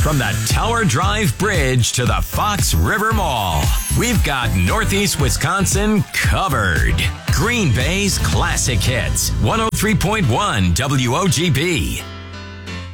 From the Tower Drive Bridge to the Fox River Mall, we've got Northeast Wisconsin covered. Green Bay's classic hits, 103.1 WOGB.